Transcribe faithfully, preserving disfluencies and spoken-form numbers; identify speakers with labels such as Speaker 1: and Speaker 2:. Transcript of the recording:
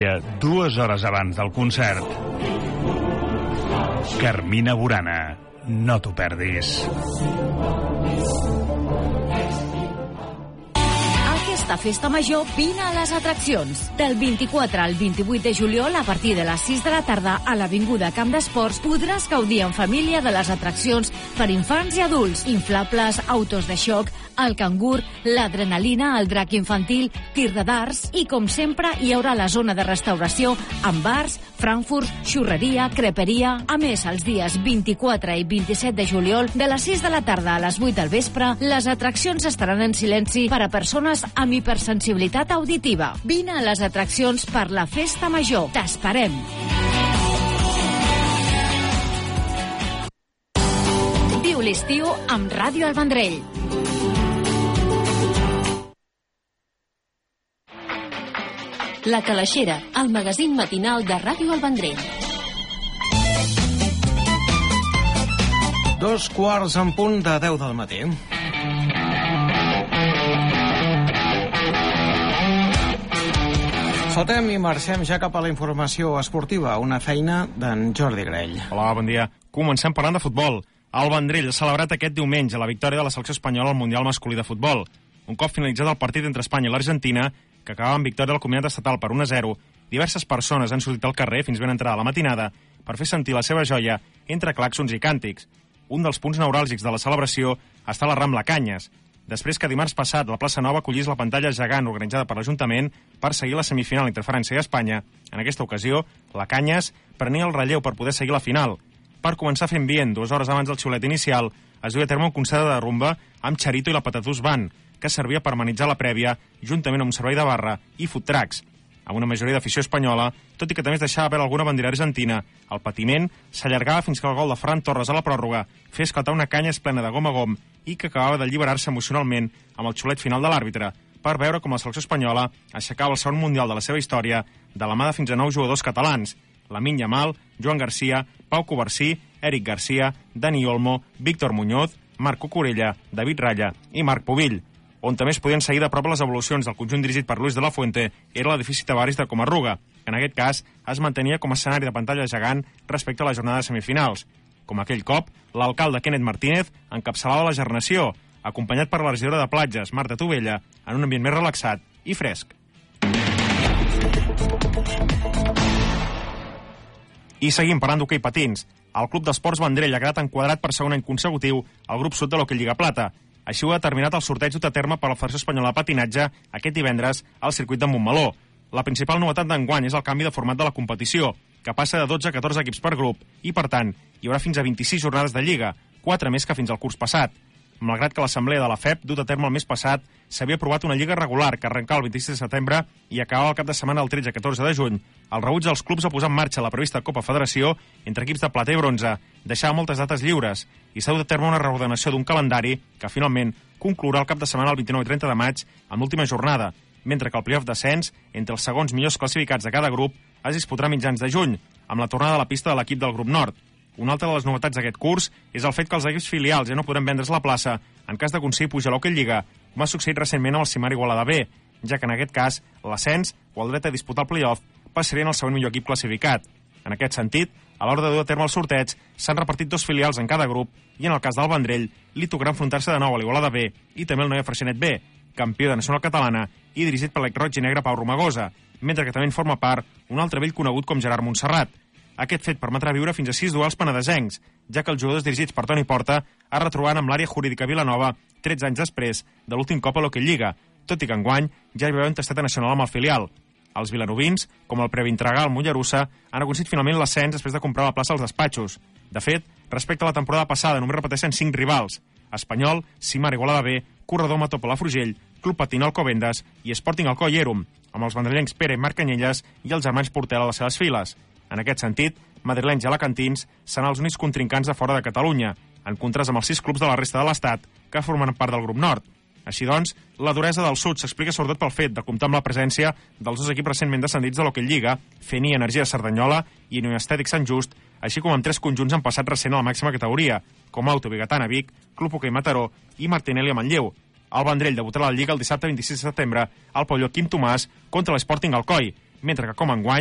Speaker 1: Dues hores abans del concert. Carmina Burana, no t'ho perdis.
Speaker 2: Aquesta festa major, vine a les atraccions. Del vint-i-quatre al vint-i-vuit de juliol, a partir de les sis de la tarda, a l'Avinguda Camp d'Esports, podràs gaudir en família de les atraccions per infants i adults. Inflables, autos de xoc, el cangur, l'adrenalina, el drac infantil, tir de darts i, com sempre, hi haurà la zona de restauració amb bars, frankfurts, xurreria, creperia. A més, els dies vint-i-quatre i vint-i-set de juliol, de les sis de la tarda a les vuit del vespre, les atraccions estaran en silenci per a persones amb hipersensibilitat auditiva. Vine a les atraccions per la festa major. T'esperem! Viu l'estiu amb Ràdio El Vendrell. La Calaixera, el magazín matinal de Ràdio El Vendrell.
Speaker 3: Dos quarts en punt de deu del matí. Saltem i marxem ja cap a la informació esportiva, una feina d'en Jordi Grell.
Speaker 4: Hola, bon dia. Comencem parlant de futbol. El Vendrell ha celebrat aquest diumenge la victòria de la selecció espanyola al Mundial masculí de futbol. Un cop finalitzat el partit entre Espanya i l'Argentina, que acabava amb victòria del combinat estatal per un a zero, diverses persones han sortit al carrer fins ben entrada la matinada per fer sentir la seva joia entre clàxons i càntics. Un dels punts neuràlgics de la celebració està a la Rambla Canyes, després que dimarts passat la plaça Nova acollís la pantalla gegant organitzada per l'Ajuntament per seguir la semifinal entre França i Espanya. En aquesta ocasió, la Canyes prenia el relleu per poder seguir la final. Per començar fent ambient, dues hores abans del xiulet inicial, es duia a terme un concert de rumba amb Charito i la Patatús Band, que servia per amenitzar la prèvia, juntament amb un servei de barra i food trucks. Amb una majoria d'afició espanyola, tot i que també es deixava veure alguna bandera argentina, el patiment s'allargava fins que el gol de Ferran Torres a la pròrroga fes esclatar una canya plena de gom a gom i que acabava d'alliberar-se emocionalment amb el xulet final de l'àrbitre, per veure com la selecció espanyola aixecava el segon mundial de la seva història de la mà de fins a nou jugadors catalans: Lamine Yamal, Joan Garcia, Pau Covarsí, Eric Garcia, Dani Olmo, Víctor Muñoz, Marc Cucurella, David Raya i Marc Pubill. On també es podien seguir de prop les evolucions del conjunt dirigit per Luis de la Fuente era l'edifici Tavaris de Comarruga, que en aquest cas es mantenia com a escenari de pantalla gegant respecte a la jornada de semifinals. Com aquell cop, l'alcalde Kenneth Martínez encapçalava la gernació, acompanyat per la regidora de platges, Marta Tovella, en un ambient més relaxat i fresc. I seguim parlant d'hoquei patins. El Club d'Esports Vendrell ha quedat enquadrat per segon any consecutiu al grup sud de l'Hoquei Lliga Plata. Així ho ha determinat el sorteig dut a terme per la Federació Espanyola de Patinatge aquest divendres al circuit de Montmeló. La principal novetat d'enguany és el canvi de format de la competició, que passa de dotze a catorze equips per grup, i per tant, hi haurà fins a vint-i-sis jornades de Lliga, quatre més que fins al curs passat. Malgrat que l'assemblea de la F E P, dut a terme el mes passat, s'havia aprovat una lliga regular que arrencava el vint-i-sis de setembre i acabava el cap de setmana del tretze a catorze de juny, el rebuig dels clubs a posar en marxa la prevista Copa Federació entre equips de plata i bronze deixava moltes dates lliures i s'ha dut a terme una reordenació d'un calendari que finalment conclourà el cap de setmana el vint-i-nou i trenta de maig amb l'última jornada, mentre que el playoff d'ascens entre els segons millors classificats de cada grup es disputarà a mitjans de juny, amb la tornada a la pista de l'equip del grup nord. Una altra de les novetats d'aquest curs és el fet que els equips filials ja no podran vendre's la plaça en cas d'aconseguir pujar a l'Hoquei Lliga, com ha succeït recentment amb el Cimar Igualada B, ja que en aquest cas l'ascens o el dret a disputar el playoff passarien al segon millor equip classificat. En aquest sentit, a l'hora de dur a terme el sorteig, s'han repartit dos filials en cada grup i en el cas del Vendrell li tocarà enfrontar-se de nou a l'Igualada B i també el Noia Freixenet B, campió de nacional catalana i dirigit per l'exroig i negre Pau Romagosa, mentre que també en forma part un altre vell conegut com Gerard Montserrat. Aquest fet permetrà viure fins a sis duels penedesencs, ja que els jugadors dirigits per Toni Porta es retrobaran amb l'àrea jurídica Vilanova tretze anys després de l'últim cop a l'Hoquei Lliga, tot i que enguany ja hi veuen testat nacional amb el filial. Els vilanovins, com el Previntregal Mollerussa, han aconseguit finalment l'ascens després de comprar la plaça als despatxos. De fet, respecte a la temporada passada, només repeteixen cinc rivals: Espanyol, Cimar Igualada B, Corredor Mató Palafrugell, Club Patín Alcobendas i Sporting Alcoi Èrum, amb els vendrellencs Pere i Marc Canyelles i els germans Portela a les seves files. En aquest sentit, madrilenys i alacantins seran els únics contrincants de fora de Catalunya, en contrast amb els sis clubs de la resta de l'Estat que formen part del grup nord. Així doncs, la duresa del sud s'explica sobretot pel fet de comptar amb la presència dels dos equips recentment descendits de l'Hoquei Lliga, Feni Energia Cerdanyola i Neoestètic Sant Just, així com amb tres conjunts en passat recent a la màxima categoria, com Auto Bigatana Vic, Club Hoquei Mataró i Martinelli a Manlleu. El Vendrell debutarà a la Lliga el dissabte vint-i-sis de setembre al pavelló Quim Tomàs contra l'Sporting Alcoi, mentre que com enguany